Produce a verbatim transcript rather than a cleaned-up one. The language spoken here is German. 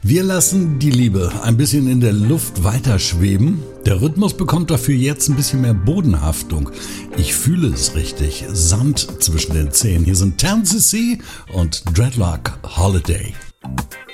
Wir lassen die Liebe ein bisschen in der Luft weiterschweben. Der Rhythmus bekommt dafür jetzt ein bisschen mehr Bodenhaftung. Ich fühle es richtig. Sand zwischen den Zähnen. Hier sind Tansy C und Dreadlock Holiday.